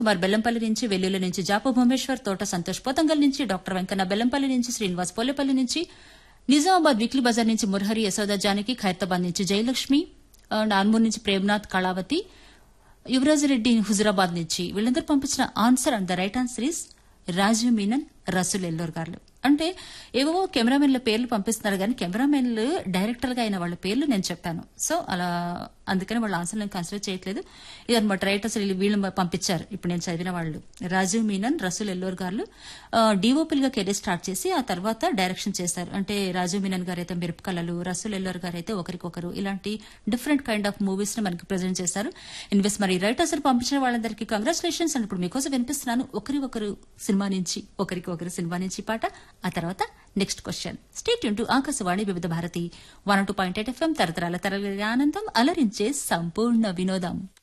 కుమార్ బెల్లంపల్లి నుంచి, వెల్లుల్లి నుంచి జాప భూమేశ్వర్, తోట సంతోష్ పోతంగల్ నుంచి, డాక్టర్ వెంకన్న బెల్లంపల్లి నుంచి, శ్రీనివాస్ పోలేపల్లి నుంచి, నిజామాబాద్ వీక్లీ బజార్ నుంచి మురహరి, యశోద జానకి, ఖైరతాబాద్ నుంచి జయలక్ష్మి, నాన్మూర్ నుంచి ప్రేమ్నాథ్, కళావతి, యువరాజ్ రెడ్డి హుజురాబాద్ నుంచి వీళ్ళందరూ పంపించిన answer and the right answer is Rajiv Menon, Rasool Ellore గారు. అంటే ఏవో కెమెరామెన్ల పేర్లు పంపిస్తున్నారు కానీ కెమెరామెన్లు డైరెక్టర్ గా అయిన వాళ్ళ పేర్లు నేను చెప్పాను. సో అలా అందుకని వాళ్ళ ఆన్సర్ నేను కన్సిడర్ చేయట్లేదు. ఇదన్నమాట రైట్. అసలు వీళ్ళు పంపించారు ఇప్పుడు నేను చదివిన వాళ్ళు. రాజీవ్ మీనన్, రసూల్ ఎల్లోర్ గారు డిఓపీలుగా కెరీర్ స్టార్ట్ చేసి ఆ తర్వాత డైరెక్షన్ చేశారు. అంటే రాజీవ్ మీనన్ గారు అయితే మిరప కళలు, రసూల్ ఎల్లోర్ గారు అయితే ఒకరికొకరు, ఇలాంటి డిఫరెంట్ కైండ్ ఆఫ్ మూవీస్ ని మనకి ప్రజెంట్ చేశారు. ఇన్వెస్ట్ మరి రైట్ అసలు పంపించిన వాళ్ళందరికీ కంగ్రాచులేషన్స్. అండ్ ఇప్పుడు మీకోసం వినిపిస్తున్నాను ఒకరు సినిమా నుంచి, ఒకరు సినిమా నుంచి పాట. ఆ తర్వాత next question. Stay tune to Akashvani వివిధ భారతి 102.8 FM తరతరాల తరగతి ఆనందం అలరించే సంపూర్ణ వినోదం.